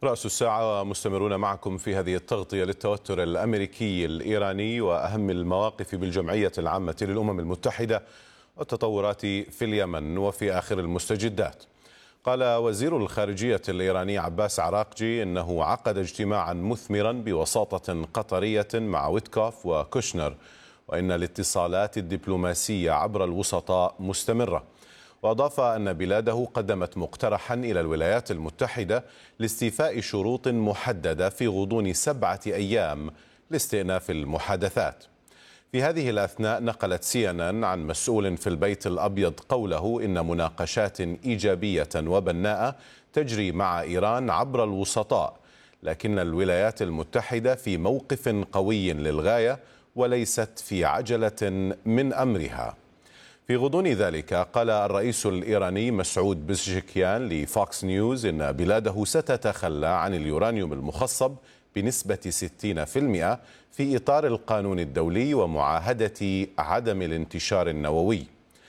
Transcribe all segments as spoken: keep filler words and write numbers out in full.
رأس الساعة مستمرون معكم في هذه التغطية للتوتر الأمريكي الإيراني وأهم المواقف بالجمعية العامة للأمم المتحدة والتطورات في اليمن وفي آخر المستجدات. قال وزير الخارجية الإيراني عباس عراقجي إنه عقد اجتماعا مثمرا بوساطة قطرية مع ويتكوف وكوشنر، وإن الاتصالات الدبلوماسية عبر الوسطاء مستمرة. وأضاف أن بلاده قدمت مقترحا إلى الولايات المتحدة لاستيفاء شروط محددة في غضون سبعة أيام لاستئناف المحادثات. في هذه الأثناء نقلت سي إن إن عن مسؤول في البيت الأبيض قوله إن مناقشات إيجابية وبناءة تجري مع إيران عبر الوسطاء، لكن الولايات المتحدة في موقف قوي للغاية وليست في عجلة من أمرها. في غضون ذلك قال الرئيس الإيراني مسعود بزشكيان لفوكس نيوز إن بلاده ستتخلى عن اليورانيوم المخصب بنسبة ستين بالمئة في إطار القانون الدولي ومعاهدة عدم الانتشار النووي.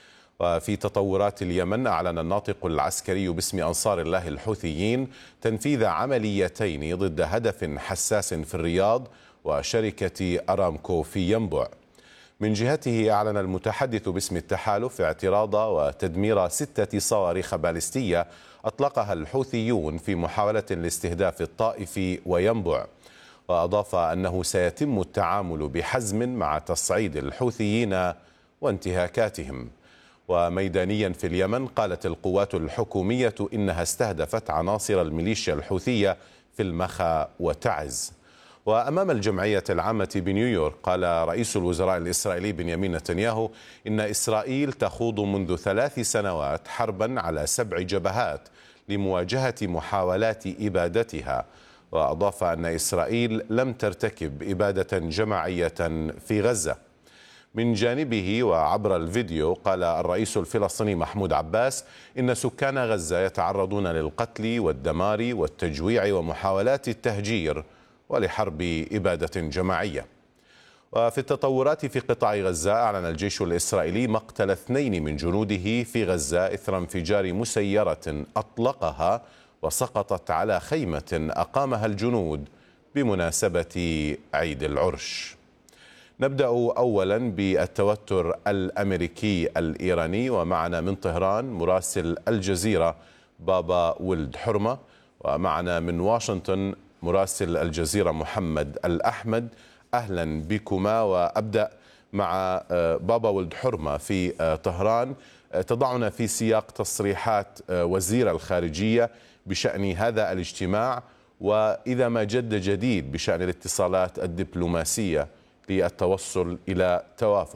وفي تطورات اليمن أعلن الناطق العسكري باسم أنصار الله الحوثيين تنفيذ عمليتين ضد هدف حساس في الرياض وشركة أرامكو في ينبع. من جهته أعلن المتحدث باسم التحالف اعتراض وتدمير ستة صواريخ باليستية أطلقها الحوثيون في محاولة لاستهداف الطائف وينبع. وأضاف أنه سيتم التعامل بحزم مع تصعيد الحوثيين وانتهاكاتهم. وميدانيا في اليمن قالت القوات الحكومية إنها استهدفت عناصر الميليشيا الحوثية في المخا وتعز. وأمام الجمعية العامة بنيويورك قال رئيس الوزراء الإسرائيلي بنيامين نتنياهو إن إسرائيل تخوض منذ ثلاث سنوات حربا على سبع جبهات لمواجهة محاولات إبادتها. وأضاف أن إسرائيل لم ترتكب إبادة جماعية في غزة. من جانبه وعبر الفيديو قال الرئيس الفلسطيني محمود عباس إن سكان غزة يتعرضون للقتل والدمار والتجويع ومحاولات التهجير ولحرب إبادة جماعية. وفي التطورات في قطاع غزة أعلن الجيش الإسرائيلي مقتل اثنين من جنوده في غزة إثر انفجار مسيرة أطلقها وسقطت على خيمة أقامها الجنود بمناسبة عيد العرش. نبدأ أولا بالتوتر الأمريكي الإيراني، ومعنا من طهران مراسل الجزيرة بابا ولد حرمة، ومعنا من واشنطن مراسل الجزيرة محمد الأحمد. أهلا بكما. وأبدأ مع بابا ولد حرمة في طهران. تضعنا في سياق تصريحات وزير الخارجية بشأن هذا الاجتماع، وإذا ما جد جديد بشأن الاتصالات الدبلوماسية للتوصل إلى توافق.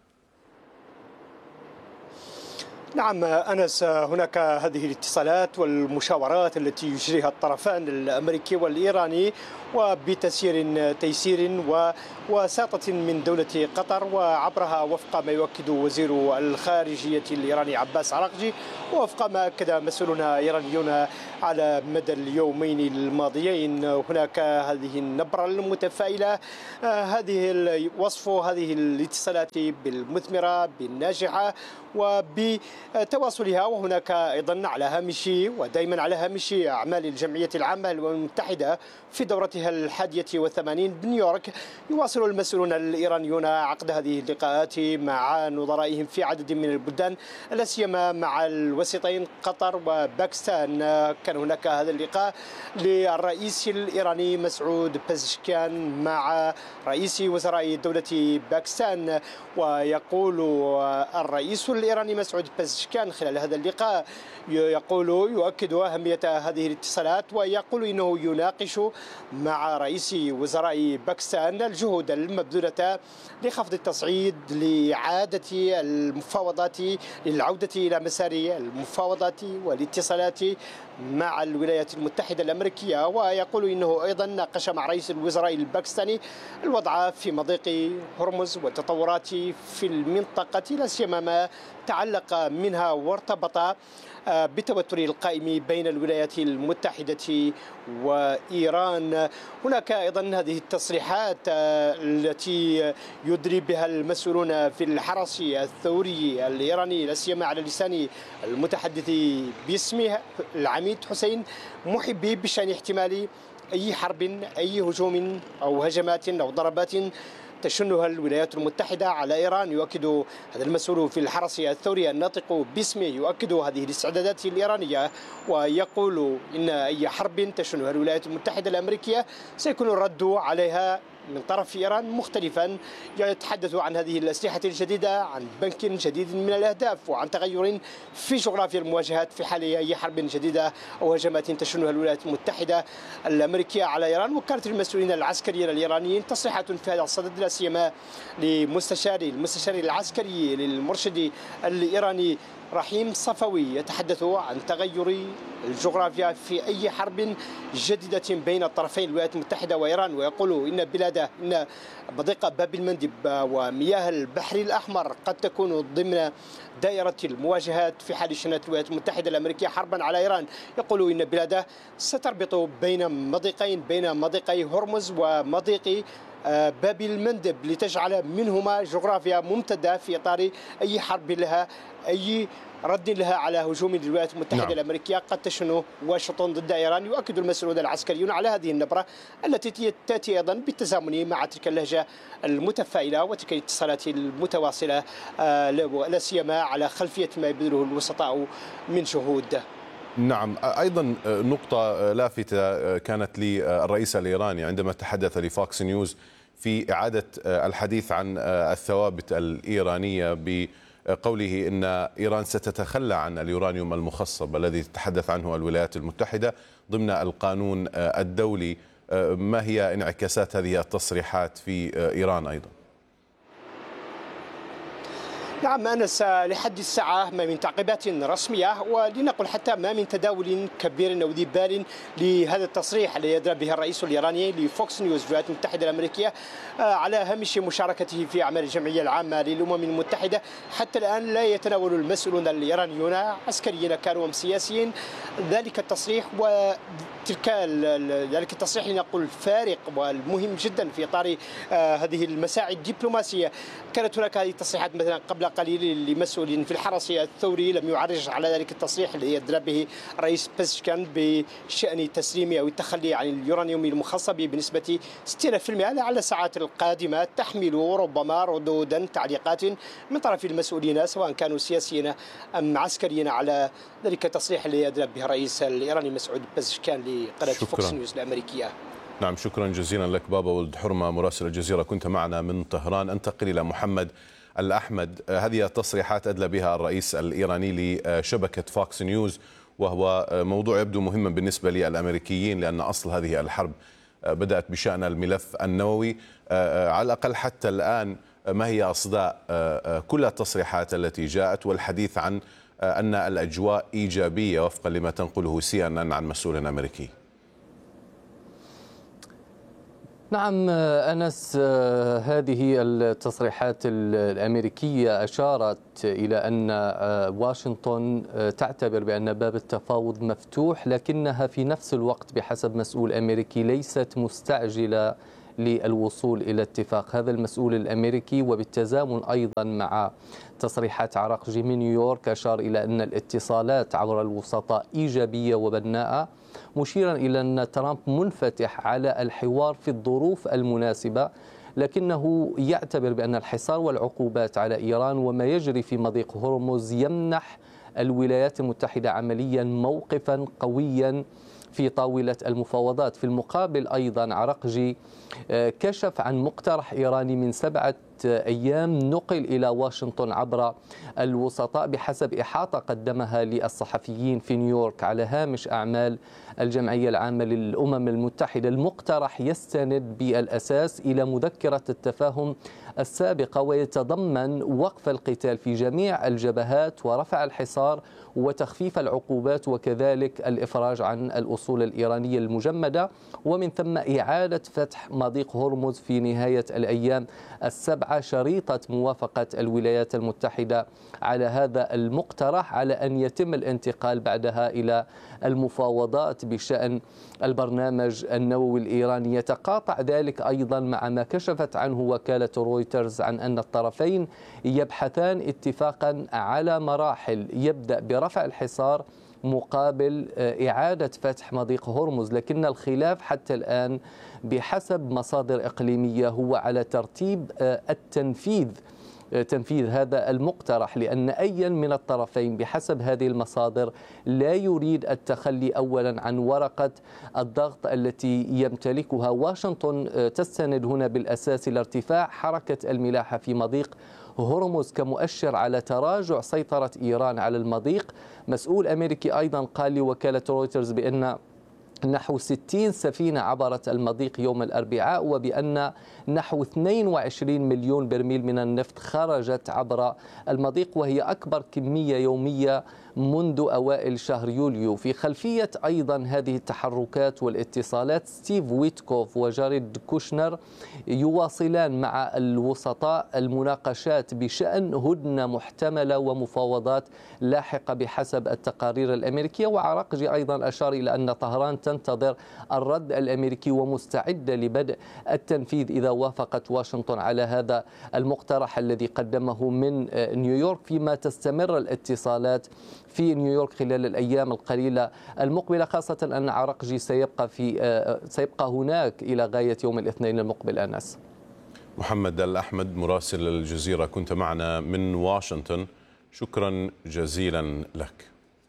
نعم أنس، هناك هذه الاتصالات والمشاورات التي يجريها الطرفان الأمريكي والإيراني وبتسيير تيسير ووساطة من دولة قطر، وعبرها وفق ما يؤكد وزير الخارجية الإيراني عباس عراقجي ووفق ما أكد مسؤولون إيرانيون على مدى اليومين الماضيين. هناك هذه النبرة المتفائلة، هذه وصف هذه الاتصالات بالمثمرة بالناجحة وبتواصلها. وهناك أيضا على هامش ودائما على هامش أعمال الجمعية العامة للأمم المتحدة في دورتها الحادية والثمانين بنيويورك، يواصل المسؤولون الإيرانيون عقد هذه اللقاءات مع نظرائهم في عدد من البلدان، لا سيما مع الوسيطين قطر وباكستان. كان هناك هذا اللقاء للرئيس الإيراني مسعود بزشكيان مع رئيس وزراء دولة باكستان. ويقول الرئيس الإيراني مسعود بزشكيان خلال هذا اللقاء يقول يؤكد أهمية هذه الاتصالات، ويقول إنه يناقش مع رئيس وزراء باكستان الجهود المبذولة لخفض التصعيد لإعادة المفاوضات للعودة إلى مسار المفاوضات والاتصالات مع الولايات المتحدة الأمريكية. ويقول إنه أيضا ناقش مع رئيس الوزراء الباكستاني الوضع في مضيق هرمز والتطورات في المنطقة، لا سيما ما تعلق منها وارتبط بتوتر القائم بين الولايات المتحدة وإيران. هناك أيضا هذه التصريحات التي يدري بها المسؤولون في الحرس الثوري الإيراني لا سيما على لسان المتحدث باسمه العميد حسين محبي بشأن احتمال أي حرب أي هجوم أو هجمات أو ضربات تشنها الولايات المتحدة على إيران. يؤكد هذا المسؤول في الحرس الثوري الناطق باسمه يؤكد هذه الاستعدادات الإيرانية ويقول إن أي حرب تشنها الولايات المتحدة الأمريكية سيكون الرد عليها من طرف إيران مختلفا. يتحدث عن هذه الأسلحة الجديدة، عن بنك جديد من الأهداف، وعن تغير في جغرافيا المواجهات في حال أي حرب جديدة أو هجمات تشنها الولايات المتحدة الأمريكية على إيران. وكانت المسؤولين العسكريين الإيرانيين تصريحات في هذا الصدد لا سيما لمستشاري المستشار العسكري للمرشد الإيراني رحيم صفوي يتحدث عن تغير الجغرافيا في أي حرب جديدة بين الطرفين الولايات المتحدة وإيران، ويقول إن بلاده إن مضيق باب المندب ومياه البحر الأحمر قد تكون ضمن دائرة المواجهات في حال شنت الولايات المتحدة الأمريكية حربا على إيران. يقول إن بلاده ستربط بين مضيقين بين مضيقي هرمز ومضيق باب المندب لتجعل منهما جغرافيا ممتدة في إطار أي حرب لها أي رد لها على هجوم الولايات المتحدة نعم. الأمريكية قد تشن واشنطن ضد إيران. يؤكد المسؤولون العسكريون على هذه النبرة التي تأتي أيضا بالتزامن مع تلك اللهجة المتفائلة وتلك الاتصالات المتواصلة لا سيما على خلفية ما يبذله الوسطاء من جهود. نعم، أيضا نقطة لافتة كانت للرئيس الإيراني عندما تحدث لفوكس نيوز في إعادة الحديث عن الثوابت الإيرانية بقوله إن إيران ستتخلى عن اليورانيوم المخصب الذي تتحدث عنه الولايات المتحدة ضمن القانون الدولي. ما هي انعكاسات هذه التصريحات في إيران أيضا؟ نعم أنس، لحد الساعة ما من تعقيبات رسمية ولنقل حتى ما من تداول كبير أو ذي بال لهذا التصريح الذي يدرى به الرئيس الإيراني لفوكس نيوز في الولايات المتحدة الأمريكية على هامش مشاركته في أعمال الجمعية العامة للأمم المتحدة. حتى الآن لا يتناول المسؤولون الإيرانيون عسكريين كانوا أم سياسيين ذلك التصريح، وتلك ذلك التصريح لنقول فارق والمهم جدا في إطار هذه المساعي الدبلوماسية. كانت هناك هذه التصريحات مثلا قبل قليل لمسؤول في الحرس الثوري لم يعرج على ذلك التصريح الذي يدرى به رئيس بزشكان بشأن تسليم أو التخلي عن اليورانيوم المخصب بنسبة ستين بالمئة. لعل الساعات القادمة تحمل ربما ردودا تعليقات من طرف المسؤولين سواء كانوا سياسيين أم عسكريين على ذلك التصريح الذي يدرى به الرئيس الإيراني مسعود بزشكان لقناة فوكس نيوز الأمريكية. نعم، شكرا جزيلا لك بابا ولد حرمة مراسل الجزيرة، كنت معنا من طهران. أنتقل إلى محمد الأحمد. هذه التصريحات أدلى بها الرئيس الإيراني لشبكة فوكس نيوز، وهو موضوع يبدو مهما بالنسبة للأمريكيين لأن أصل هذه الحرب بدأت بشأن الملف النووي. على الأقل حتى الآن ما هي أصداء كل التصريحات التي جاءت والحديث عن أن الأجواء إيجابية وفقا لما تنقله سي إن إن عن مسؤول أمريكي؟ نعم أنس، هذه التصريحات الأمريكية أشارت إلى أن واشنطن تعتبر بأن باب التفاوض مفتوح، لكنها في نفس الوقت بحسب مسؤول أمريكي ليست مستعجلة للوصول إلى اتفاق. هذا المسؤول الأمريكي وبالتزامن أيضا مع تصريحات عراقجي من نيويورك أشار إلى أن الاتصالات عبر الوسطاء إيجابية وبناءة، مشيرا إلى أن ترامب منفتح على الحوار في الظروف المناسبة، لكنه يعتبر بأن الحصار والعقوبات على إيران وما يجري في مضيق هرمز يمنح الولايات المتحدة عمليا موقفا قويا في طاولة المفاوضات. في المقابل أيضا عراقجي كشف عن مقترح إيراني من سبعة أيام نقل إلى واشنطن عبر الوسطاء بحسب إحاطة قدمها للصحفيين في نيويورك على هامش أعمال الجمعية العامة للأمم المتحدة. المقترح يستند بالأساس إلى مذكرة التفاهم السابقة ويتضمن وقف القتال في جميع الجبهات ورفع الحصار وتخفيف العقوبات وكذلك الإفراج عن الأصول الإيرانية المجمدة، ومن ثم إعادة فتح مضيق هرمز في نهاية الأيام السبعة تبع شريطة موافقة الولايات المتحدة على هذا المقترح، على أن يتم الانتقال بعدها إلى المفاوضات بشأن البرنامج النووي الإيراني. يتقاطع ذلك أيضا مع ما كشفت عنه وكالة رويترز عن أن الطرفين يبحثان اتفاقا على مراحل، يبدأ برفع الحصار مقابل إعادة فتح مضيق هرمز، لكن الخلاف حتى الآن بحسب مصادر إقليمية هو على ترتيب التنفيذ تنفيذ هذا المقترح، لأن أي من الطرفين بحسب هذه المصادر لا يريد التخلي أولا عن ورقة الضغط التي يمتلكها واشنطن، تستند هنا بالأساس إلى ارتفاع حركة الملاحة في مضيق هرمز كمؤشر على تراجع سيطرة إيران على المضيق. مسؤول أمريكي أيضا قال لوكالة رويترز بأن نحو ستين سفينة عبرت المضيق يوم الأربعاء، وبأن نحو اثنين وعشرين مليون برميل من النفط خرجت عبر المضيق، وهي أكبر كمية يومية منذ أوائل شهر يوليو. في خلفية أيضا هذه التحركات والاتصالات ستيف ويتكوف وجاريد كوشنر يواصلان مع الوسطاء المناقشات بشأن هدنة محتملة ومفاوضات لاحقة بحسب التقارير الأمريكية. وعراقجي أيضا أشار إلى أن طهران تنتظر الرد الأمريكي ومستعدة لبدء التنفيذ إذا وافقت واشنطن على هذا المقترح الذي قدمه من نيويورك، فيما تستمر الاتصالات في نيويورك خلال الأيام القليلة المقبلة، خاصة أن عراقجي سيبقى في سيبقى هناك إلى غاية يوم الاثنين المقبل. أنس محمد الأحمد مراسل الجزيرة كنت معنا من واشنطن، شكرا جزيلا لك.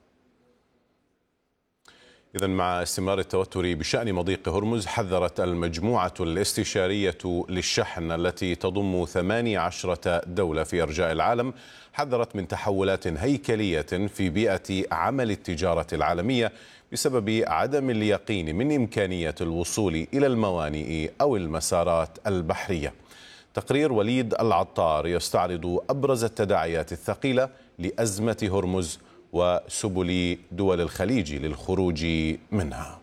إذن مع استمرار التوتر بشأن مضيق هرمز، حذرت المجموعة الاستشارية للشحن التي تضم ثمانية عشرة دولة في أرجاء العالم، حذرت من تحولات هيكلية في بيئة عمل التجارة العالمية بسبب عدم اليقين من إمكانية الوصول إلى الموانئ أو المسارات البحرية. تقرير وليد العطار يستعرض أبرز التداعيات الثقيلة لأزمة هرمز وسبل دول الخليج للخروج منها.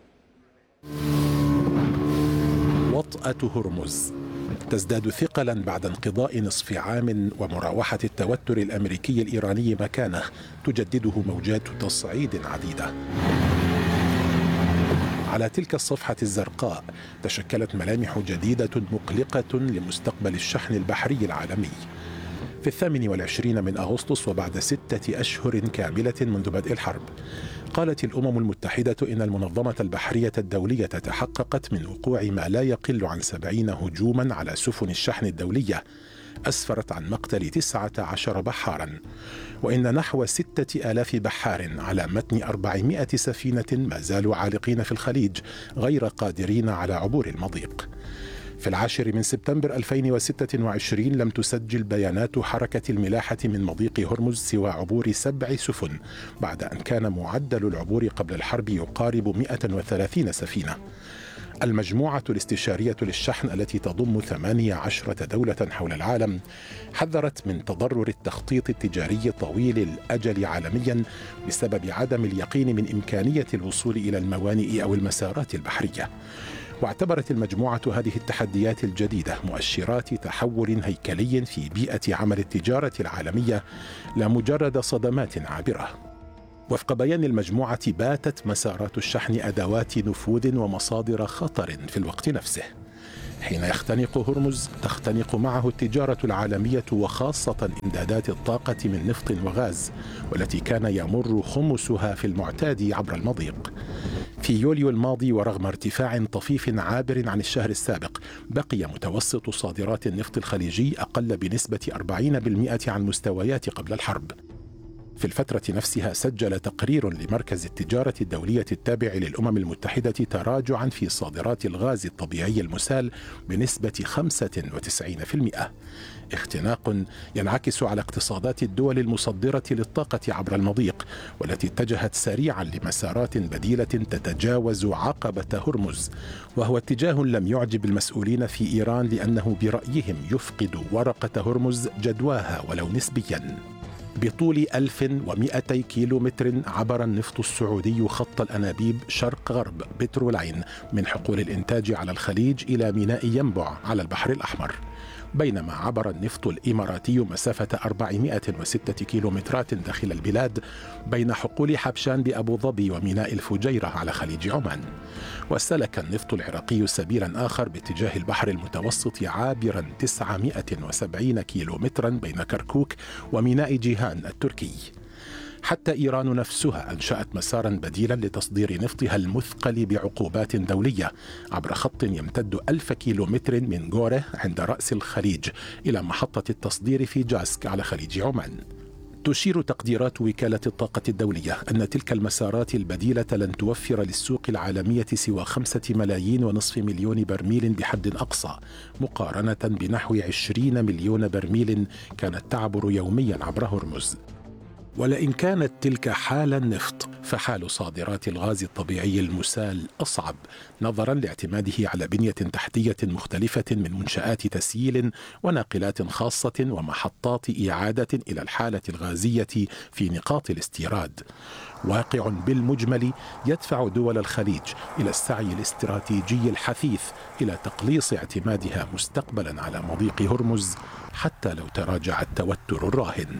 وطأة هرمز تزداد ثقلا بعد انقضاء نصف عام ومراوحة التوتر الأمريكي الإيراني مكانه تجدده موجات تصعيد عديدة. على تلك الصفحة الزرقاء تشكلت ملامح جديدة مقلقة لمستقبل الشحن البحري العالمي. في الثامن والعشرين من أغسطس وبعد ستة أشهر كاملة منذ بدء الحرب، قالت الأمم المتحدة إن المنظمة البحرية الدولية تحققت من وقوع ما لا يقل عن سبعين هجوما على سفن الشحن الدولية أسفرت عن مقتل تسعة عشر بحارا، وإن نحو ستة آلاف بحار على متن أربعمائة سفينة ما زالوا عالقين في الخليج غير قادرين على عبور المضيق. في العاشر من سبتمبر ألفين وستة وعشرين لم تسجل بيانات حركة الملاحة من مضيق هرمز سوى عبور سبع سفن، بعد أن كان معدل العبور قبل الحرب يقارب مئة وثلاثين سفينة. المجموعة الاستشارية للشحن التي تضم ثمانية عشرة دولة حول العالم حذرت من تضرر التخطيط التجاري طويل الأجل عالميا بسبب عدم اليقين من إمكانية الوصول إلى الموانئ أو المسارات البحرية. واعتبرت المجموعة هذه التحديات الجديدة مؤشرات تحول هيكلي في بيئة عمل التجارة العالمية لا مجرد صدمات عابرة. وفق بيان المجموعة باتت مسارات الشحن أدوات نفوذ ومصادر خطر في الوقت نفسه. حين يختنق هرمز تختنق معه التجارة العالمية وخاصة إمدادات الطاقة من نفط وغاز، والتي كان يمر خمسها في المعتاد عبر المضيق. في يوليو الماضي ورغم ارتفاع طفيف عابر عن الشهر السابق، بقي متوسط صادرات النفط الخليجي أقل بنسبة أربعين بالمئة عن مستويات قبل الحرب. في الفترة نفسها سجل تقرير لمركز التجارة الدولية التابع للأمم المتحدة تراجعا في صادرات الغاز الطبيعي المسال بنسبة خمسة وتسعين بالمئة، اختناق ينعكس على اقتصادات الدول المصدرة للطاقة عبر المضيق، والتي اتجهت سريعا لمسارات بديلة تتجاوز عقبة هرمز، وهو اتجاه لم يعجب المسؤولين في إيران لأنه برأيهم يفقد ورقة هرمز جدواها ولو نسبيا. بطول ألف ومئتي كيلو متر عبر النفط السعودي خط الأنابيب شرق غرب بترولين من حقول الإنتاج على الخليج إلى ميناء ينبع على البحر الأحمر، بينما عبر النفط الإماراتي مسافة أربعمائة وستة كيلومترات داخل البلاد بين حقول حبشان بأبو ظبي وميناء الفجيرة على خليج عمان. وسلك النفط العراقي سبيلا آخر باتجاه البحر المتوسط عابرا تسعمائة وسبعين كيلومترا بين كركوك وميناء جيهان التركي. حتى إيران نفسها أنشأت مسارا بديلا لتصدير نفطها المثقل بعقوبات دولية عبر خط يمتد ألف كيلومتر من غوره عند رأس الخليج إلى محطة التصدير في جاسك على خليج عمان. تشير تقديرات وكالة الطاقة الدولية أن تلك المسارات البديلة لن توفر للسوق العالمية سوى خمسة ملايين ونصف مليون برميل بحد أقصى، مقارنة بنحو عشرين مليون برميل كانت تعبر يوميا عبر هرمز. ولئن كانت تلك حال النفط، فحال صادرات الغاز الطبيعي المسال أصعب، نظرا لاعتماده على بنية تحتية مختلفة من منشآت تسييل وناقلات خاصة ومحطات إعادة إلى الحالة الغازية في نقاط الاستيراد. واقع بالمجمل يدفع دول الخليج إلى السعي الاستراتيجي الحثيث إلى تقليص اعتمادها مستقبلا على مضيق هرمز حتى لو تراجع التوتر الراهن.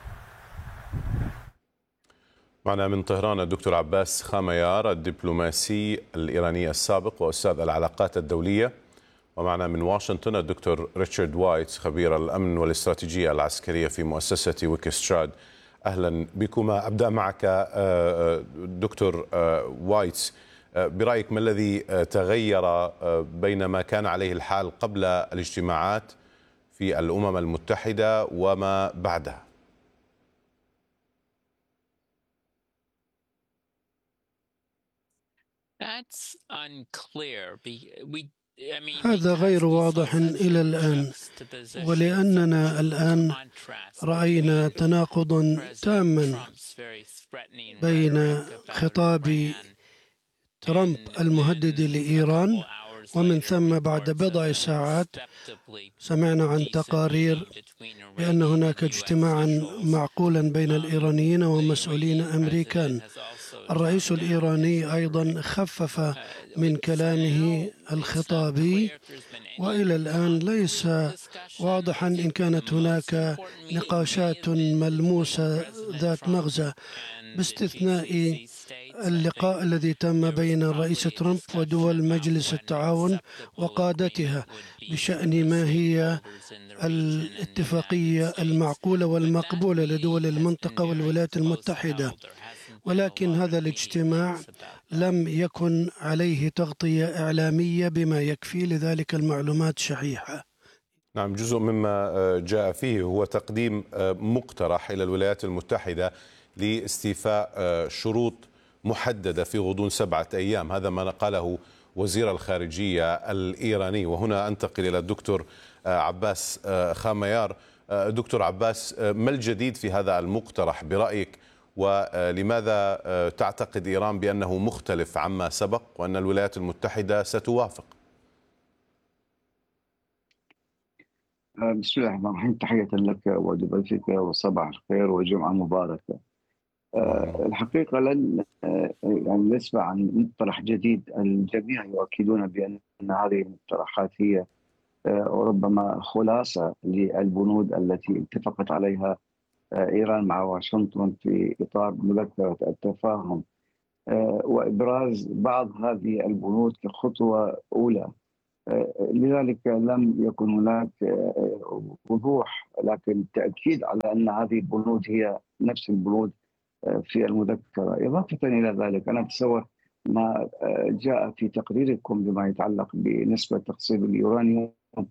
معنا من طهران الدكتور عباس خاميار الدبلوماسي الإيراني السابق وأستاذ العلاقات الدولية، ومعنا من واشنطن الدكتور ريتشارد وايت خبير الأمن والاستراتيجية العسكرية في مؤسسة ويكستراد. أهلا بكما. أبدأ معك دكتور وايت، برأيك ما الذي تغير بين ما كان عليه الحال قبل الاجتماعات في الأمم المتحدة وما بعدها؟ هذا غير واضح إلى الآن، ولأننا الآن رأينا تناقضا تاما بين خطاب ترامب المهدد لإيران، ومن ثم بعد بضع ساعات سمعنا عن تقارير بأن هناك اجتماعا معقولا بين الإيرانيين ومسؤولين أمريكان. الرئيس الإيراني أيضا خفف من كلامه الخطابي، وإلى الآن ليس واضحا إن كانت هناك نقاشات ملموسة ذات مغزى، باستثناء اللقاء الذي تم بين الرئيس ترامب ودول مجلس التعاون وقادتها بشأن ما هي الاتفاقية المعقولة والمقبولة لدول المنطقة والولايات المتحدة. ولكن هذا الاجتماع لم يكن عليه تغطية إعلامية بما يكفي، لذلك المعلومات شحيحة. نعم، جزء مما جاء فيه هو تقديم مقترح إلى الولايات المتحدة لاستيفاء شروط محددة في غضون سبعة أيام. هذا ما قاله وزير الخارجية الإيراني. وهنا أنتقل إلى الدكتور عباس خاميار. دكتور عباس، ما الجديد في هذا المقترح برأيك، ولماذا تعتقد إيران بأنه مختلف عما سبق وأن الولايات المتحدة ستوافق؟ بسم الله الرحمن الرحيم. تحية لك ولضيفك وصباح الخير وجمعة مباركة. الحقيقة لن يعني نسمع عن مقترح جديد. الجميع يؤكدون بأن هذه المقترحات هي ربما خلاصة للبنود التي اتفقت عليها إيران مع واشنطن في إطار مذكرة التفاهم، وإبراز بعض هذه البنود كخطوة أولى. لذلك لم يكن هناك وضوح، لكن التأكيد على أن هذه البنود هي نفس البنود في المذكرة. إضافة إلى ذلك، أنا أتصور ما جاء في تقريركم بما يتعلق بنسبة تخصيب اليورانيوم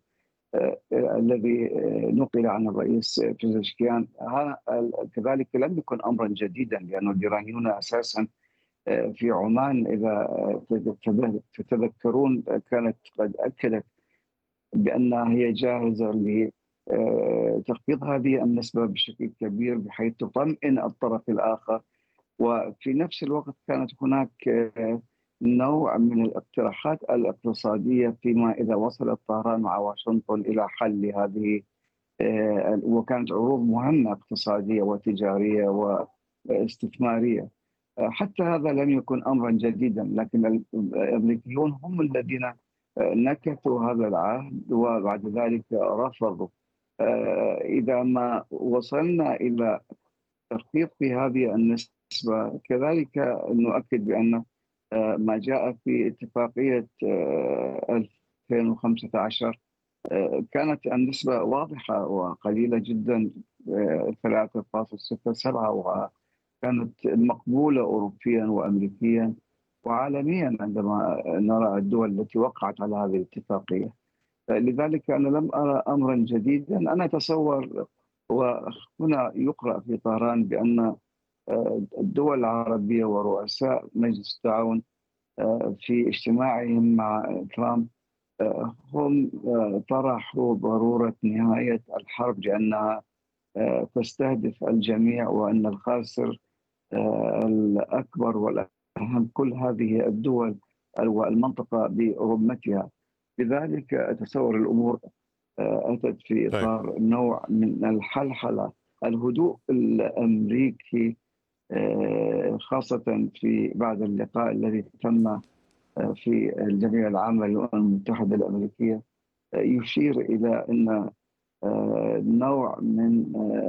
الذي نقل عن الرئيس بيزشكيان، هذا كذلك لم يكن أمرا جديدا، لأن الإيرانيون أساسا في عمان إذا تتذكرون كانت قد أكدت بأنها هي جاهزة لتخفيض هذه النسبة بشكل كبير بحيث تطمئن الطرف الآخر. وفي نفس الوقت كانت هناك نوع من الاقتراحات الاقتصادية فيما إذا وصلت طهران مع واشنطن إلى حل هذه، وكانت عروض مهمة اقتصادية وتجارية واستثمارية. حتى هذا لم يكن أمرا جديدا، لكن الأمريكيون هم الذين نكثوا هذا العهد وبعد ذلك رفضوا. إذا ما وصلنا إلى تخفيض في هذه النسبة، كذلك نؤكد بأن ما جاء في اتفاقية ألفين وخمسة عشر كانت النسبة واضحة وقليلة جدا، ثلاثة فاصلة ستة سبعة، وكانت مقبولة أوروبيا وأمريكيا وعالميا عندما نرى الدول التي وقعت على هذه الاتفاقية. لذلك أنا لم أرى أمرا جديدا. أنا أتصور، وهنا يقرأ في طهران بأن الدول العربية ورؤساء مجلس التعاون في اجتماعهم مع ترامب هم طرحوا ضرورة نهاية الحرب لأنها تستهدف الجميع، وأن الخاسر الأكبر والأهم كل هذه الدول والمنطقة برمتها. لذلك أتصور الأمور أتت في إطار نوع من الحلحلة. الهدوء الأمريكي خاصة في بعد اللقاء الذي تم في الجمعية العامة للأمم المتحدة الأمريكية يشير إلى أن نوع من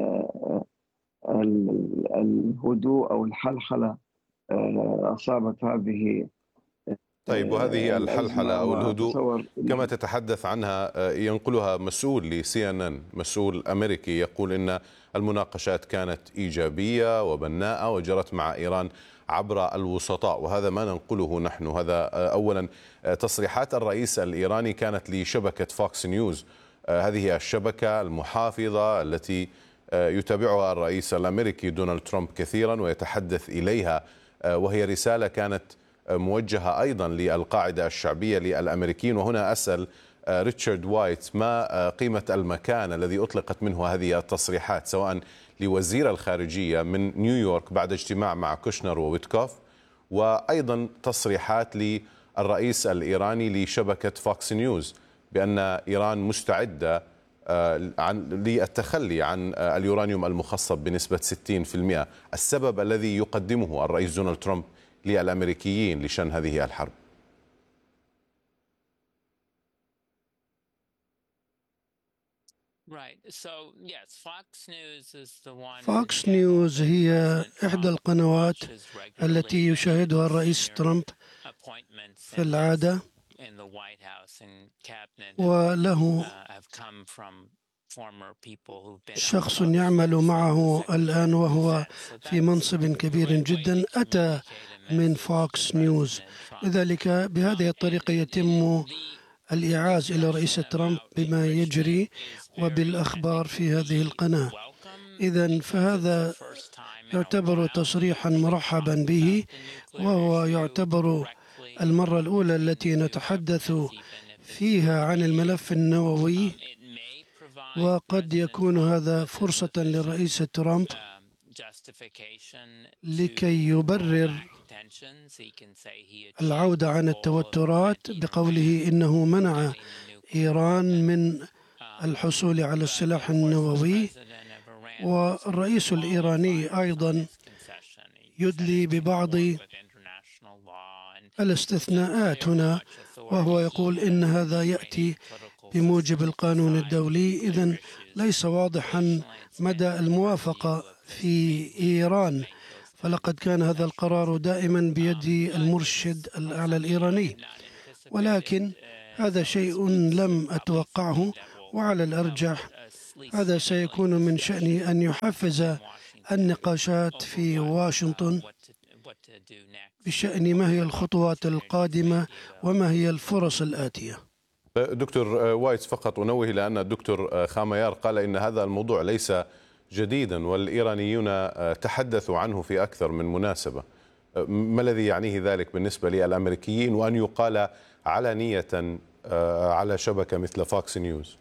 الهدوء أو الحلحلة أصابت هذه. طيب، وهذه الحلحلة أو الهدوء كما تتحدث عنها ينقلها مسؤول لسي ان ان، مسؤول أمريكي، يقول إن المناقشات كانت إيجابية وبناءة وجرت مع إيران عبر الوسطاء، وهذا ما ننقله نحن. هذا أولا. تصريحات الرئيس الإيراني كانت لشبكة فوكس نيوز، هذه الشبكة المحافظة التي يتابعها الرئيس الأمريكي دونالد ترامب كثيرا ويتحدث إليها، وهي رسالة كانت موجهة أيضا للقاعدة الشعبية للأمريكيين. وهنا أسأل ريتشارد وايت ما قيمة المكان الذي أطلقت منه هذه التصريحات، سواء لوزير الخارجية من نيويورك بعد اجتماع مع كوشنر وويتكوف، وأيضا تصريحات للرئيس الإيراني لشبكة فوكس نيوز بأن إيران مستعدة للتخلي عن اليورانيوم المخصب بنسبة ستين بالمئة. السبب الذي يقدمه الرئيس دونالد ترامب للأمريكيين لشن هذه الحرب. فوكس نيوز هي إحدى القنوات التي يشاهدها الرئيس ترامب في العادة، وله شخص يعمل معه الآن وهو في منصب كبير جدا أتى من فوكس نيوز. لذلك بهذه الطريقة يتم الإيعاز إلى رئيس ترامب بما يجري وبالأخبار في هذه القناة. إذن فهذا يعتبر تصريحا مرحبا به، وهو يعتبر المرة الأولى التي نتحدث فيها عن الملف النووي، وقد يكون هذا فرصة للرئيس ترامب لكي يبرر العودة عن التوترات بقوله إنه منع إيران من الحصول على السلاح النووي. والرئيس الإيراني أيضا يدلي ببعض الاستثناءات هنا، وهو يقول إن هذا يأتي بموجب القانون الدولي. إذن ليس واضحا مدى الموافقة في إيران، فلقد كان هذا القرار دائما بيد المرشد الأعلى الإيراني، ولكن هذا شيء لم أتوقعه، وعلى الأرجح هذا سيكون من شأنه أن يحفز النقاشات في واشنطن بشأن ما هي الخطوات القادمة وما هي الفرص الآتية. دكتور وايت، فقط أنوه إلى أن الدكتور خاميار قال إن هذا الموضوع ليس جديدا والإيرانيون تحدثوا عنه في أكثر من مناسبة. ما الذي يعنيه ذلك بالنسبة للأمريكيين وأن يقال علانية على شبكة مثل فوكس نيوز؟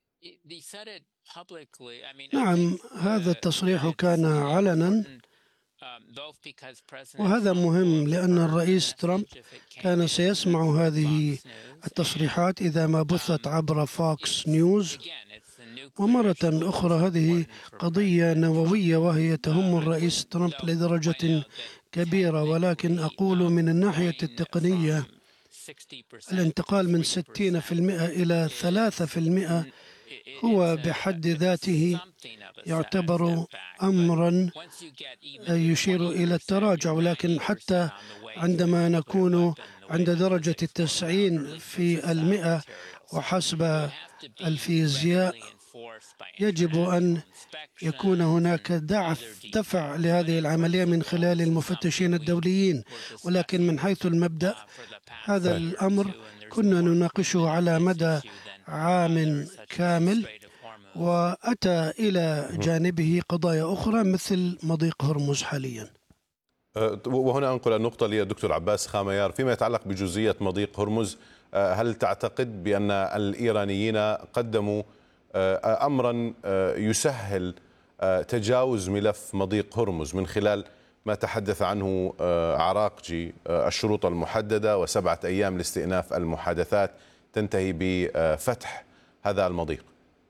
نعم، هذا التصريح كان علنا وهذا مهم لأن الرئيس ترامب كان سيسمع هذه التصريحات إذا ما بثت عبر فوكس نيوز. ومرة أخرى هذه قضية نووية وهي تهم الرئيس ترامب لدرجة كبيرة، ولكن أقول من الناحية التقنية الانتقال من ستين بالمئة إلى ثلاثة بالمئة هو بحد ذاته يعتبر أمرا يشير إلى التراجع، ولكن حتى عندما نكون عند درجة التسعين في المئة وحسب الفيزياء يجب أن يكون هناك دعف دفع لهذه العملية من خلال المفتشين الدوليين. ولكن من حيث المبدأ هذا الأمر كنا نناقشه على مدى عام كامل، وأتى إلى جانبه قضايا أخرى مثل مضيق هرمز حاليا. وهنا أنقل النقطة للدكتور عباس خاميار فيما يتعلق بجزئية مضيق هرمز. هل تعتقد بأن الإيرانيين قدموا أمرا يسهل تجاوز ملف مضيق هرمز من خلال ما تحدث عنه عراقجي، الشروط المحددة وسبعة أيام لاستئناف المحادثات تنتهي بفتح هذا المضيق؟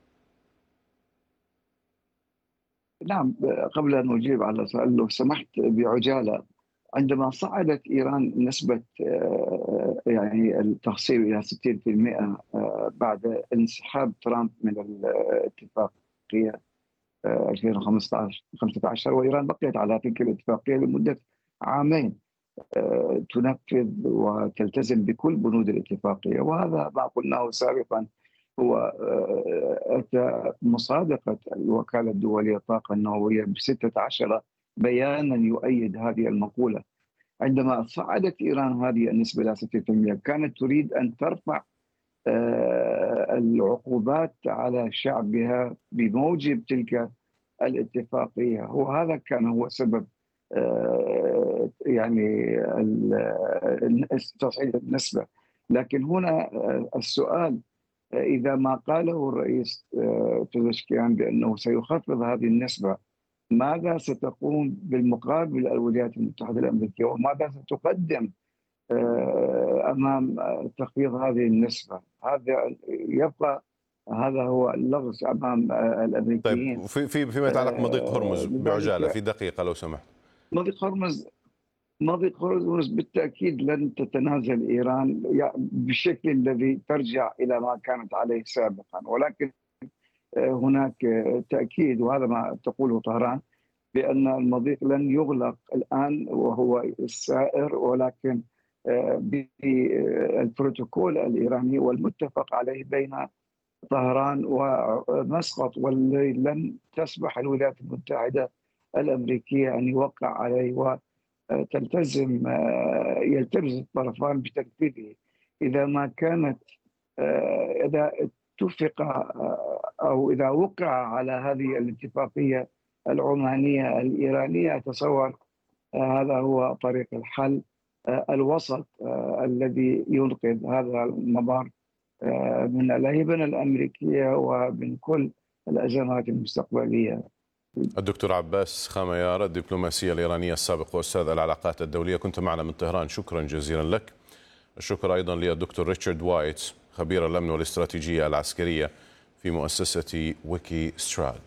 نعم، قبل أن أجيب على سؤال لو سمحت بعجالة، عندما صعدت إيران نسبة يعني التخصيب إلى ستين بالمئة بعد انسحاب ترامب من الاتفاقية ألفين وخمسة عشر، وإيران بقيت على تلك الاتفاقية لمدة عامين تنفذ وتلتزم بكل بنود الاتفاقية، وهذا ما قلناه سابقا هو أتى مصادقة الوكالة الدولية للطاقة النووية بستة عشر بيانا يؤيد هذه المقولة. عندما صعدت إيران هذه النسبة إلى ستين بالمئة كانت تريد أن ترفع العقوبات على شعبها بموجب تلك الاتفاقية، وهذا كان هو سبب يعني تصعيد النسبة. لكن هنا السؤال، إذا ما قاله الرئيس بيزشكيان بأنه سيخفض هذه النسبة، ماذا ستقوم بالمقابل الولايات المتحدة الأمريكية، وماذا ستقدم أمام تخفيض هذه النسبة؟ هذا يبقى هذا هو اللغز أمام الأمريكيين. طيب في في فيما يتعلق مضيق هرمز بعجالة في دقيقة لو سمحت. مضيق هرمز مضيق هرمز بالتأكيد لن تتنازل إيران بالشكل الذي ترجع إلى ما كانت عليه سابقا، ولكن هناك تأكيد، وهذا ما تقوله طهران، بأن المضيق لن يغلق الآن وهو السائر، ولكن بالبروتوكول الإيراني والمتفق عليه بين طهران ومسقط، والذي لن تسمح الولايات المتحدة الأمريكية أن يوقع عليه وتلتزم يلتزم الطرفان بتنفيذه. إذا ما كانت إذا اتفق أو إذا وقع على هذه الاتفاقية العمانية الإيرانية، أتصور هذا هو طريق الحل الوسط الذي ينقذ هذا الممر من الهيبنة الأمريكية ومن كل الأزمات المستقبلية. الدكتور عباس خاميار، الدبلوماسية الإيرانية السابق وأستاذ العلاقات الدولية، كنت معنا من طهران، شكرا جزيلا لك. الشكر أيضا للدكتور ريتشارد وايت، خبير الأمن والاستراتيجية العسكرية في مؤسسة ويكي ستراد.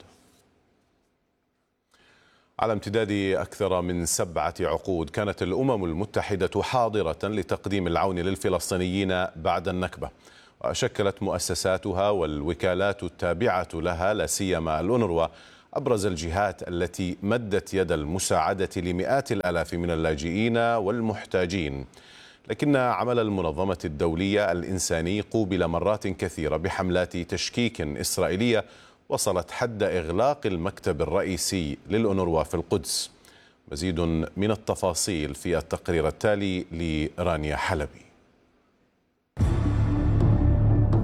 على امتداد أكثر من سبعة عقود كانت الأمم المتحدة حاضرة لتقديم العون للفلسطينيين بعد النكبة، وشكلت مؤسساتها والوكالات التابعة لها لا سيما الأونروا أبرز الجهات التي مدت يد المساعدة لمئات الآلاف من اللاجئين والمحتاجين. لكن عمل المنظمة الدولية الإنساني قوبل مرات كثيرة بحملات تشكيك إسرائيلية وصلت حد إغلاق المكتب الرئيسي للأونروا في القدس. مزيد من التفاصيل في التقرير التالي لرانيا حلبي.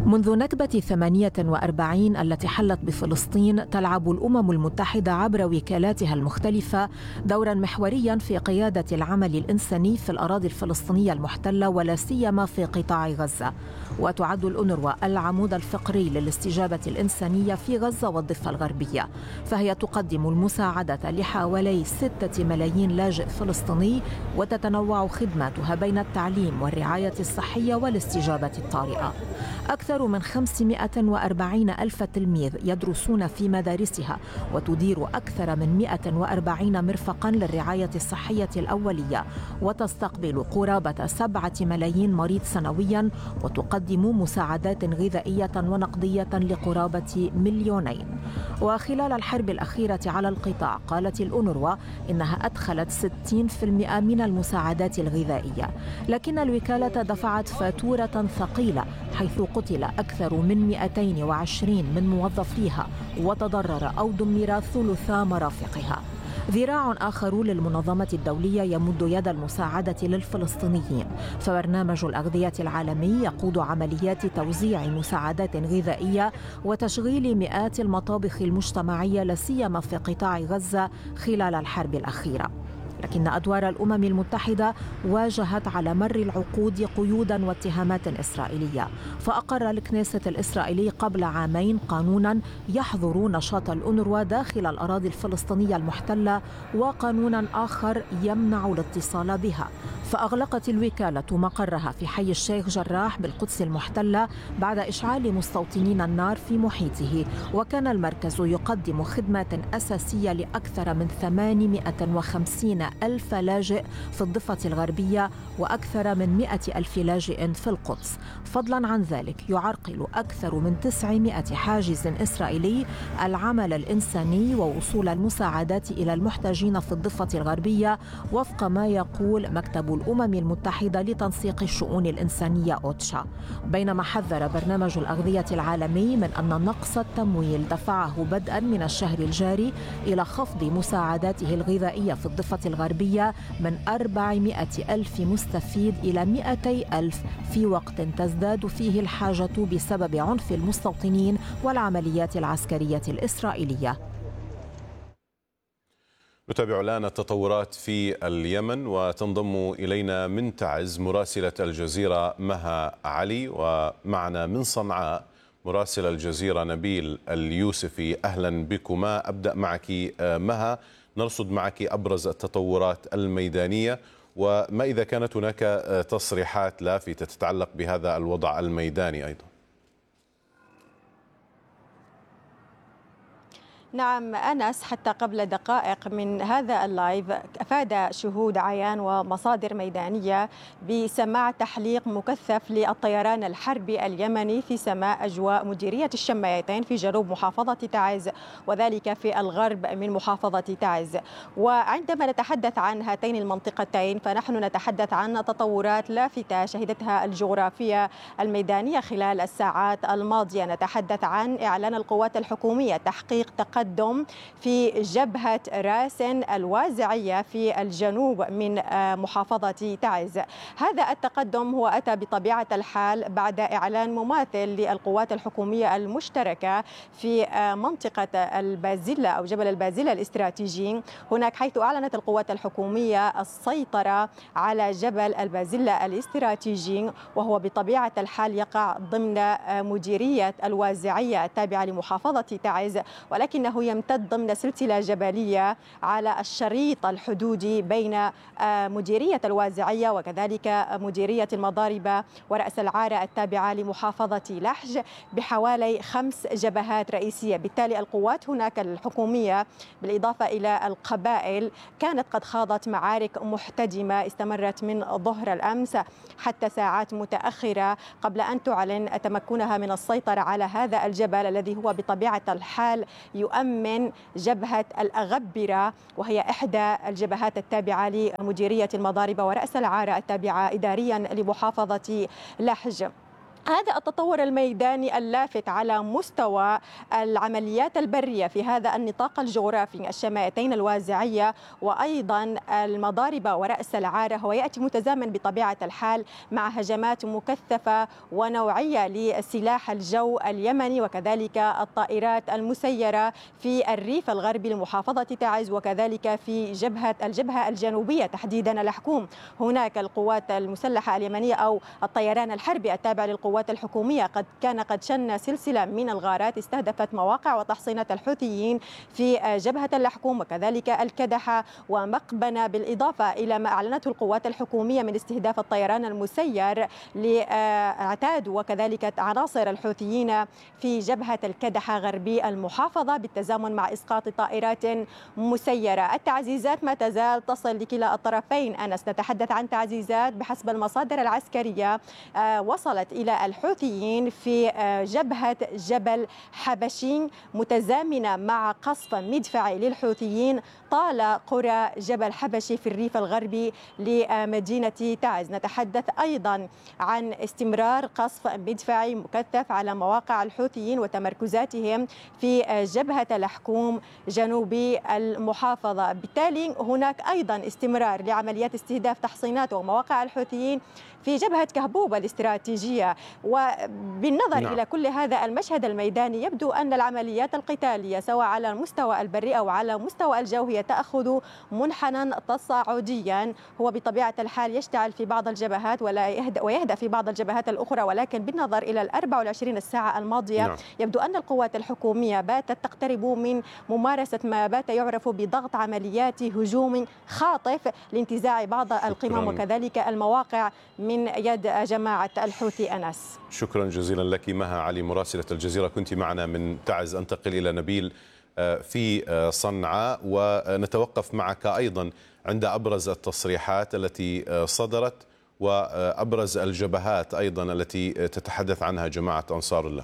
منذ نكبة ثمانية وأربعين التي حلت بفلسطين، تلعب الأمم المتحدة عبر وكالاتها المختلفة دورا محوريا في قيادة العمل الإنساني في الأراضي الفلسطينية المحتلة ولا سيما في قطاع غزة. وتعد الأونروا العمود الفقري للاستجابة الإنسانية في غزة والضفة الغربية، فهي تقدم المساعدة لحوالي ستة ملايين لاجئ فلسطيني، وتتنوع خدماتها بين التعليم والرعاية الصحية والاستجابة الطارئة. أكثر من خمسمائة وأربعين ألف تلميذ يدرسون في مدارسها، وتدير أكثر من مائة وأربعين مرفقاً للرعاية الصحية الأولية، وتستقبل قرابة سبعة ملايين مريض سنوياً، وتقدم مساعدات غذائية ونقدية لقرابة مليونين. وخلال الحرب الأخيرة على القطاع، قالت الأونروا إنها أدخلت ستين بالمئة من المساعدات الغذائية، لكن الوكالة دفعت فاتورة ثقيلة، حيث قتل أكثر من مئتين وعشرين من موظفيها، وتضرر أو دمر ثلثا مرافقها. ذراع آخر للمنظمة الدولية يمد يد المساعدة للفلسطينيين، فبرنامج الأغذية العالمي يقود عمليات توزيع مساعدات غذائية وتشغيل مئات المطابخ المجتمعية لا سيما في قطاع غزة خلال الحرب الأخيرة. لكن أدوار الأمم المتحدة واجهت على مر العقود قيودا واتهامات إسرائيلية، فأقر الكنيست الإسرائيلي قبل عامين قانونا يحظر نشاط الأونروا داخل الأراضي الفلسطينية المحتلة، وقانونا آخر يمنع الاتصال بها. فأغلقت الوكالة مقرها في حي الشيخ جراح بالقدس المحتلة بعد إشعال مستوطنين النار في محيطه، وكان المركز يقدم خدمات أساسية لأكثر من ثمانمائة وخمسين ألف لاجئ في الضفة الغربية وأكثر من مئة ألف لاجئ في القدس. فضلا عن ذلك، يعرقل أكثر من تسعمائة حاجز إسرائيلي العمل الإنساني ووصول المساعدات إلى المحتاجين في الضفة الغربية، وفق ما يقول مكتب الأمم المتحدة لتنسيق الشؤون الإنسانية أوتشا. بينما حذر برنامج الأغذية العالمي من أن نقص التمويل دفعه بدءا من الشهر الجاري إلى خفض مساعداته الغذائية في الضفة الغربية من أربعمائة ألف مستفيد إلى مئتي ألف، في وقت تزداد فيه الحاجة بسبب عنف المستوطنين والعمليات العسكرية الإسرائيلية. نتابع الآن التطورات في اليمن، وتنضم إلينا من تعز مراسلة الجزيرة مها علي، ومعنا من صنعاء مراسل الجزيرة نبيل اليوسفي. أهلا بكما. أبدأ معك مها، نرصد معك أبرز التطورات الميدانية، وما إذا كانت هناك تصريحات لافتة تتعلق بهذا الوضع الميداني أيضا. نعم أنس، حتى قبل دقائق من هذا اللايف أفاد شهود عيان ومصادر ميدانية بسماع تحليق مكثف للطيران الحربي اليمني في سماء أجواء مديرية الشمايتين في جنوب محافظة تعز، وذلك في الغرب من محافظة تعز. وعندما نتحدث عن هاتين المنطقتين فنحن نتحدث عن تطورات لافتة شهدتها الجغرافية الميدانية خلال الساعات الماضية. نتحدث عن إعلان القوات الحكومية تحقيق تقدم في جبهة راسن الوازعية في الجنوب من محافظة تعز. هذا التقدم هو أتى بطبيعة الحال بعد إعلان مماثل للقوات الحكومية المشتركة في منطقة البازيلا أو جبل البازيلا الاستراتيجي هناك، حيث أعلنت القوات الحكومية السيطرة على جبل البازيلا الاستراتيجي، وهو بطبيعة الحال يقع ضمن مديرية الوازعية التابعة لمحافظة تعز، ولكن إنه يمتد ضمن سلسلة جبلية على الشريط الحدودي بين مديرية الوازعية وكذلك مديرية المضاربة ورأس العارة التابعة لمحافظة لحج بحوالي خمس جبهات رئيسية. بالتالي القوات هناك الحكومية بالإضافة إلى القبائل كانت قد خاضت معارك محتدمة استمرت من ظهر الأمس حتى ساعات متأخرة قبل أن تعلن تمكنها من السيطرة على هذا الجبل الذي هو بطبيعة الحال يؤمن جبهة الأغبرة، وهي إحدى الجبهات التابعة لمديرية المضاربة ورأس العارة التابعة إداريا لمحافظة لحج. هذا التطور الميداني اللافت على مستوى العمليات البرية في هذا النطاق الجغرافي الشماليتين الوازعية وأيضا المضارب ورأس العارة هو يأتي متزامن بطبيعة الحال مع هجمات مكثفة ونوعية لسلاح الجو اليمني وكذلك الطائرات المسيرة في الريف الغربي لمحافظة تعز وكذلك في جبهة الجبهة الجنوبية تحديدا الحكوم. هناك القوات المسلحة اليمنية أو الطيران الحربي التابع للقوات الحكومية قد كان قد شن سلسلة من الغارات استهدفت مواقع وتحصينات الحوثيين في جبهة الحكوم وكذلك الكدحة ومقبنة، بالإضافة إلى ما أعلنته القوات الحكومية من استهداف الطيران المسير لعتاد وكذلك عناصر الحوثيين في جبهة الكدحة غربي المحافظة بالتزامن مع إسقاط طائرات مسيرة. التعزيزات ما تزال تصل لكلا الطرفين. أنس، نتحدث عن تعزيزات بحسب المصادر العسكرية وصلت إلى الحوثيين في جبهة جبل حبشين متزامنة مع قصف مدفعي للحوثيين طال قرى جبل حبشي في الريف الغربي لمدينة تعز. نتحدث أيضا عن استمرار قصف مدفعي مكثف على مواقع الحوثيين وتمركزاتهم في جبهة الحكوم جنوبي المحافظة. بالتالي هناك أيضا استمرار لعمليات استهداف تحصينات ومواقع الحوثيين في جبهة كهبوب الاستراتيجية. وبالنظر نعم. إلى كل هذا المشهد الميداني يبدو أن العمليات القتالية سواء على المستوى البري أو على مستوى الجو هي تأخذ منحنى تصاعديا هو بطبيعة الحال يشتعل في بعض الجبهات ولا يهدأ ويهدأ في بعض الجبهات الأخرى، ولكن بالنظر إلى الأربع والعشرين الساعة الماضية نعم. يبدو أن القوات الحكومية باتت تقترب من ممارسة ما بات يعرف بضغط عمليات هجوم خاطف لانتزاع بعض القمم وكذلك المواقع من يد جماعة الحوثي. أنس، شكرا جزيلا لك مها علي مراسلة الجزيرة، كنت معنا من تعز. أنتقل إلى نبيل في صنعاء ونتوقف معك أيضا عند أبرز التصريحات التي صدرت وأبرز الجبهات أيضا التي تتحدث عنها جماعة أنصار الله.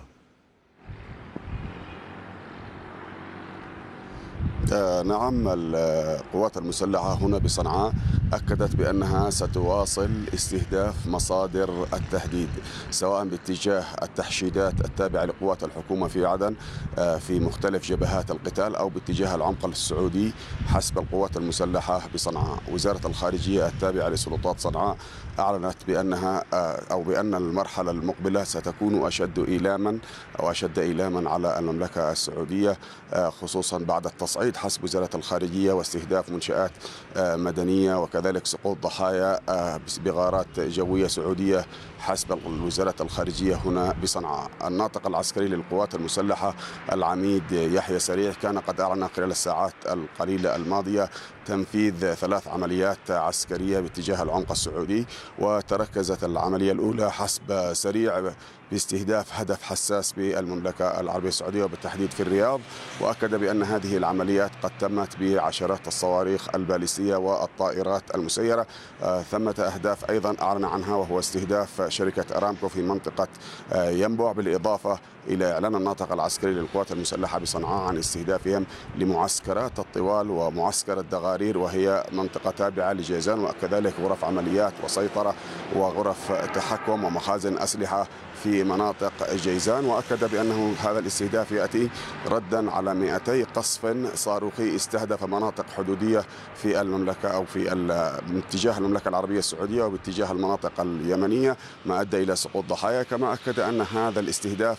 نعم، القوات المسلحة هنا بصنعاء أكدت بأنها ستواصل استهداف مصادر التهديد سواء باتجاه التحشيدات التابعة لقوات الحكومة في عدن في مختلف جبهات القتال أو باتجاه العمق السعودي حسب القوات المسلحة بصنعاء. وزارة الخارجية التابعة لسلطات صنعاء أعلنت بأنها أو بأن المرحلة المقبلة ستكون أشد إيلاما أو أشد إيلاما على المملكة السعودية، خصوصا بعد التصعيد حسب وزارة الخارجية واستهداف منشآت مدنية وكذلك سقوط ضحايا بغارات جوية سعودية حسب وزارة الخارجية هنا بصنعاء. الناطق العسكري للقوات المسلحة العميد يحيى سريع كان قد أعلن خلال الساعات القليلة الماضية تنفيذ ثلاث عمليات عسكرية باتجاه العمق السعودي، وتركزت العملية الأولى حسب سريع باستهداف هدف حساس بالمملكة العربية السعودية وبالتحديد في الرياض، وأكد بأن هذه العمليات قد تمت بعشرات الصواريخ الباليستية والطائرات المسيرة. آه ثمة أهداف أيضا أعلن عنها وهو استهداف شركة أرامكو في منطقة آه ينبع، بالإضافة إلى إعلان الناطق العسكري للقوات المسلحة بصنعاء عن استهدافهم لمعسكرات الطوال ومعسكر الدغارير وهي منطقة تابعة لجيزان، وكذلك غرف عمليات وسيطرة وغرف تحكم ومخازن أسلحة في مناطق جيزان. وأكد بأنه هذا الاستهداف يأتي ردا على مئتي قصف صاروخي استهدف مناطق حدودية في المملكة أو في اتجاه المملكة العربية السعودية وباتجاه المناطق اليمنية، ما أدى إلى سقوط ضحايا. كما أكد أن هذا الاستهداف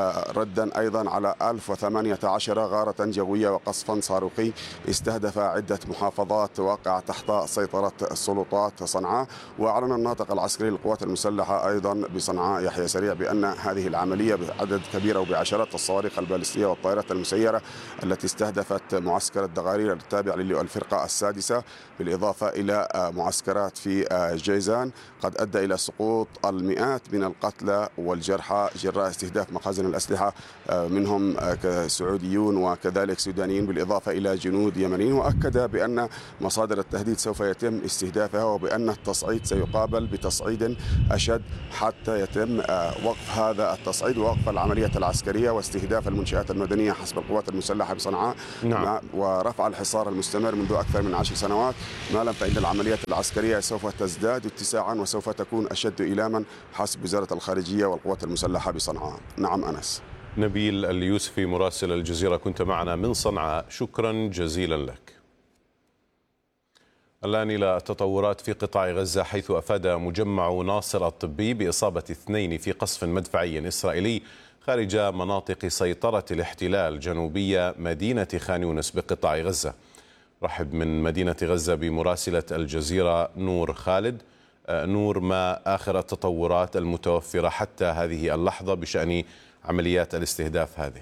ردا أيضا على ألف وثمانية عشر غارة جوية وقصفا صاروخي استهدف عدة محافظات واقعة تحت سيطرة السلطات صنعاء. وأعلن الناطق العسكري للقوات المسلحة أيضا بصنعاء يحيى سريع بأن هذه العملية بعدد كبير وبعشرات الصواريخ الباليستية والطائرات المسيرة التي استهدفت معسكر الدغارير التابع للفرقة السادسة بالإضافة إلى معسكرات في جيزان قد أدى إلى سقوط المئات من القتلى والجرحى جراء استهداف مخازن الأسلحة منهم سعوديون وكذلك سودانيين بالإضافة إلى جنود يمنيين. وأكد بأن مصادر التهديد سوف يتم استهدافها وبأن التصعيد سيقابل بتصعيد أشد حتى يتم ووقف هذا التصعيد ووقف العملية العسكرية واستهداف المنشآت المدنية حسب القوات المسلحة بصنعاء. نعم. ورفع الحصار المستمر منذ أكثر من عشر سنوات، ما لم فإن العمليات العسكرية سوف تزداد اتساعا وسوف تكون أشد إيلاما حسب وزارة الخارجية والقوات المسلحة بصنعاء. نعم أنس. نبيل اليوسفي مراسل الجزيرة كنت معنا من صنعاء، شكرا جزيلا لك. الآن إلى التطورات في قطاع غزة، حيث أفاد مجمع ناصر الطبي بإصابة اثنين في قصف مدفعي إسرائيلي خارج مناطق سيطرة الاحتلال جنوبية مدينة خان يونس بقطاع غزة. رحب من مدينة غزة بمراسلة الجزيرة نور خالد. نور، ما آخر التطورات المتوفرة حتى هذه اللحظة بشأن عمليات الاستهداف هذه؟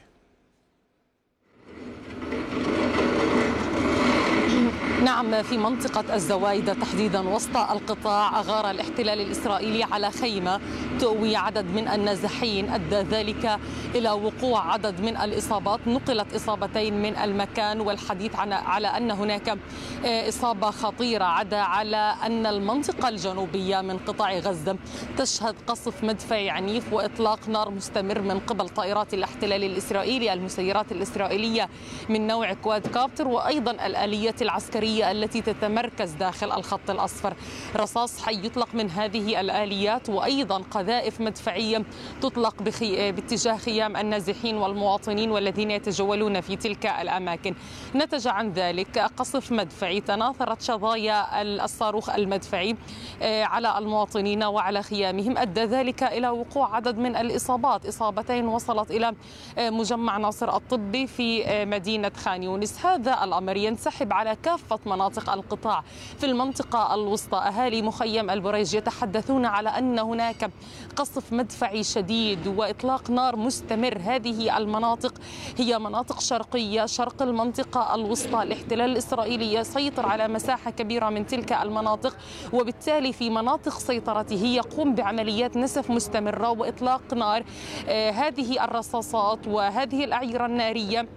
نعم، في منطقة الزوايدة تحديدا وسط القطاع أغار الاحتلال الإسرائيلي على خيمة تؤوي عدد من النازحين، أدى ذلك إلى وقوع عدد من الإصابات. نقلت إصابتين من المكان، والحديث عن على أن هناك إصابة خطيرة، عدا على أن المنطقة الجنوبية من قطاع غزة تشهد قصف مدفعي عنيف وإطلاق نار مستمر من قبل طائرات الاحتلال الإسرائيلي، المسيرات الإسرائيلية من نوع كواد كابتر، وأيضا الآليات العسكرية التي تتمركز داخل الخط الأصفر. رصاص حي يطلق من هذه الآليات، وأيضا قذائف مدفعية تطلق بخي... باتجاه خيام النازحين والمواطنين والذين يتجولون في تلك الأماكن. نتج عن ذلك قصف مدفعي، تناثرت شظايا الصاروخ المدفعي على المواطنين وعلى خيامهم، أدى ذلك إلى وقوع عدد من الإصابات، إصابتين وصلت إلى مجمع ناصر الطبي في مدينة خان يونس. هذا الأمر ينسحب على كافة مناطق القطاع. في المنطقة الوسطى أهالي مخيم البريج يتحدثون على أن هناك قصف مدفعي شديد وإطلاق نار مستمر. هذه المناطق هي مناطق شرقية شرق المنطقة الوسطى. الاحتلال الإسرائيلي يسيطر على مساحة كبيرة من تلك المناطق، وبالتالي في مناطق سيطرته يقوم بعمليات نسف مستمرة وإطلاق نار. آه هذه الرصاصات وهذه الأعيرة النارية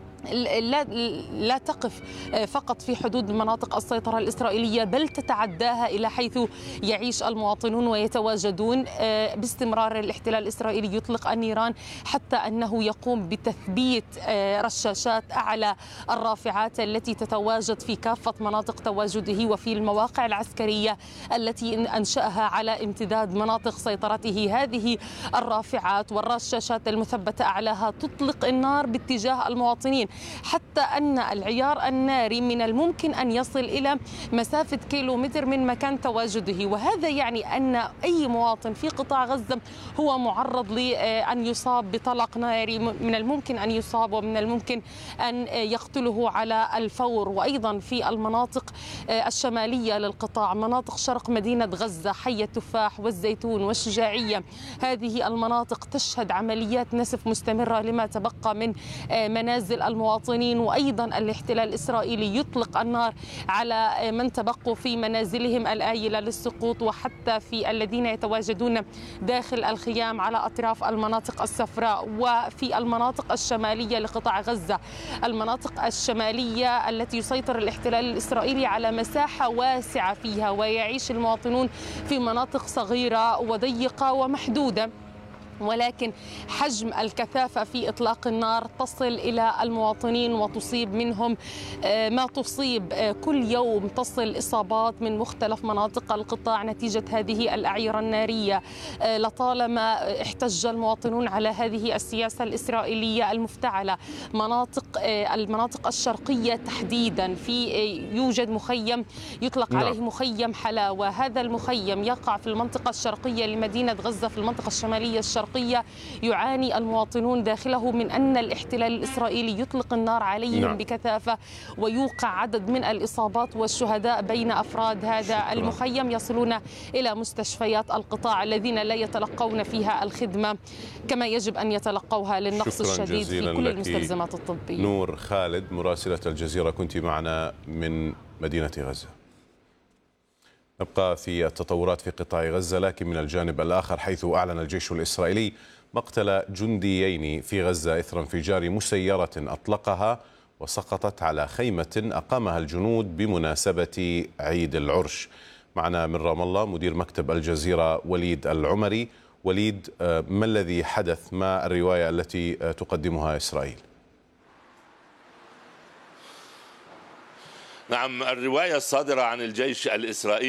لا لا تقف فقط في حدود مناطق السيطرة الإسرائيلية، بل تتعداها إلى حيث يعيش المواطنون ويتواجدون. باستمرار الاحتلال الإسرائيلي يطلق النيران، حتى أنه يقوم بتثبيت رشاشات أعلى الرافعات التي تتواجد في كافة مناطق تواجده وفي المواقع العسكرية التي أنشأها على امتداد مناطق سيطرته. هذه الرافعات والرشاشات المثبتة أعلاها تطلق النار باتجاه المواطنين، حتى أن العيار الناري من الممكن أن يصل إلى مسافة كيلومتر من مكان تواجده. وهذا يعني أن أي مواطن في قطاع غزة هو معرض لأن يصاب بطلق ناري، من الممكن أن يصاب ومن الممكن أن يقتله على الفور. وأيضا في المناطق الشمالية للقطاع، مناطق شرق مدينة غزة، حي التفاح والزيتون والشجاعية، هذه المناطق تشهد عمليات نسف مستمرة لما تبقى من منازل المواطنين. وأيضا الاحتلال الإسرائيلي يطلق النار على من تبقوا في منازلهم الآيلة للسقوط، وحتى في الذين يتواجدون داخل الخيام على أطراف المناطق الصفراء. وفي المناطق الشمالية لقطاع غزة، المناطق الشمالية التي يسيطر الاحتلال الإسرائيلي على مساحة واسعة فيها، ويعيش المواطنون في مناطق صغيرة وضيقة ومحدودة، ولكن حجم الكثافة في إطلاق النار تصل إلى المواطنين وتصيب منهم ما تصيب. كل يوم تصل إصابات من مختلف مناطق القطاع نتيجة هذه الأعيرة النارية. لطالما احتج المواطنون على هذه السياسة الإسرائيلية المفتعلة. مناطق المناطق الشرقية تحديدا، في يوجد مخيم يطلق نعم. عليه مخيم حلاوة. هذا المخيم يقع في المنطقة الشرقية لمدينة غزة، في المنطقة الشمالية الشرقية. يعاني المواطنون داخله من أن الاحتلال الإسرائيلي يطلق النار عليهم نعم. بكثافة، ويوقع عدد من الإصابات والشهداء بين أفراد هذا المخيم، يصلون إلى مستشفيات القطاع الذين لا يتلقون فيها الخدمة كما يجب أن يتلقوها للنقص الشديد في كل المستلزمات الطبية. نور خالد مراسلة الجزيرة كنت معنا من مدينة غزة. نبقى في التطورات في قطاع غزة، لكن من الجانب الآخر، حيث أعلن الجيش الإسرائيلي مقتل جنديين في غزة إثر انفجار مسيرة أطلقها وسقطت على خيمة أقامها الجنود بمناسبة عيد العرش. معنا من رام الله مدير مكتب الجزيرة وليد العمري، وليد، ما الذي حدث؟ ما الرواية التي تقدمها إسرائيل؟ نعم، الرواية الصادرة عن الجيش الإسرائيلي